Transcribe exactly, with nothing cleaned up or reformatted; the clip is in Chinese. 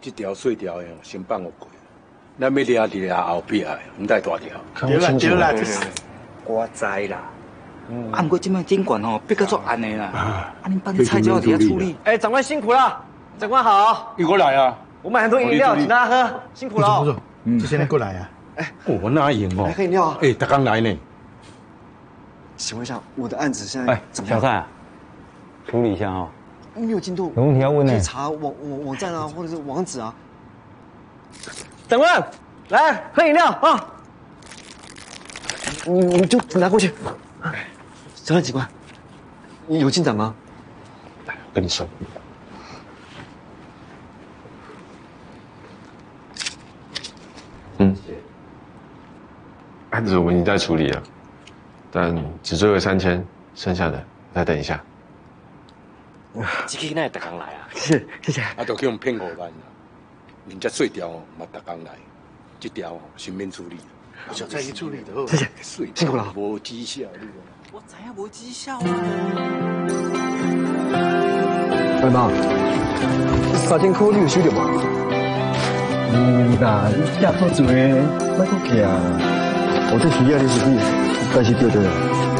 这条碎条的先放我过，咱要抓伫啊后壁的，唔带大条。 对啦对啦，这是我知啦。啊，不过这摆顶管吼，逼到足暗的啦。啊，恁班的菜椒底下处理。 哎，长官辛苦了，长官好。 你过来啊！ 我买很多饮料，请大家喝，辛苦了。 不错，嗯，就现在过来啊。 哎， 我哪赢哦？ 来喝饮料啊！ 哎，他刚来呢。 请问一下，我的案子现在怎么样？ 小蔡啊，处理一下啊。 没有进度， 有问题要问呢。 可以查网网网站啊，或者是网址啊。长官，来喝饮料啊！你你就拿过去。长官警官，有进展吗？ 来，跟你说。 嗯，案子我们已经在处理了，但只追回三千，剩下的再等一下。 这个那特工来啊？是，谢谢。 啊，就去用骗五万啦，人家碎条哦，嘛特工来，这条哦先免处理。 小蔡去处理的， 谢谢，辛苦了。 无绩效， 我知影无绩效啊。 喂妈，三千块你有收到吗？ 嗯啦，你吃好做诶，莫搁去啊。 我在需要你是你，但是对对。